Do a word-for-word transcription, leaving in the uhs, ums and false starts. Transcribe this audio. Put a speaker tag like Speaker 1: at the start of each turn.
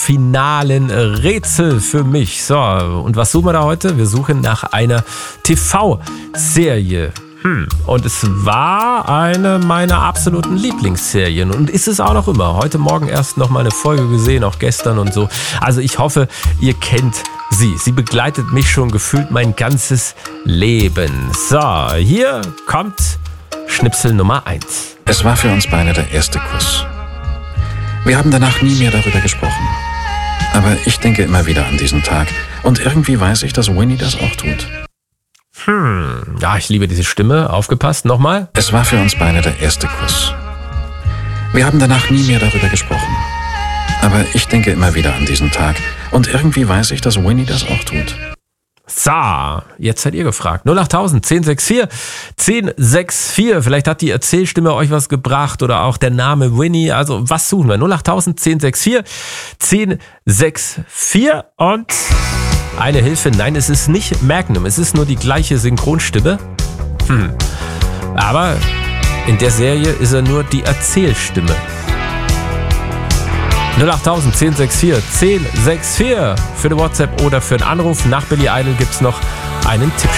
Speaker 1: finalen Rätsel für mich. So, und was suchen wir da heute? Wir suchen nach einer T V-Serie. Hm. Und es war eine meiner absoluten Lieblingsserien und ist es auch noch immer. Heute Morgen erst noch mal eine Folge gesehen, auch gestern und so. Also ich hoffe, ihr kennt sie. Sie begleitet mich schon gefühlt mein ganzes Leben. So, hier kommt Schnipsel Nummer eins.
Speaker 2: Es war für uns beide der erste Kuss. Wir haben danach nie mehr darüber gesprochen. Aber ich denke immer wieder an diesen Tag. Und irgendwie weiß ich, dass Winnie das auch tut.
Speaker 1: Hm, ja, ich liebe diese Stimme. Aufgepasst, nochmal.
Speaker 2: Es war für uns beide der erste Kuss. Wir haben danach nie mehr darüber gesprochen. Aber ich denke immer wieder an diesen Tag. Und irgendwie weiß ich, dass Winnie das auch tut.
Speaker 1: So, jetzt seid ihr gefragt. null acht tausend, zehn sechs vier, zehn sechs vier. Vielleicht hat die Erzählstimme euch was gebracht oder auch der Name Winnie. Also, was suchen wir? null acht tausend, zehn sechs vier, zehn sechs vier und eine Hilfe. Nein, es ist nicht Magnum. Es ist nur die gleiche Synchronstimme. Hm. Aber in der Serie ist er nur die Erzählstimme. null acht tausend, zehn sechs vier, zehn sechs vier für eine WhatsApp oder für einen Anruf. Nach Billie Idol gibt's noch einen Tipp.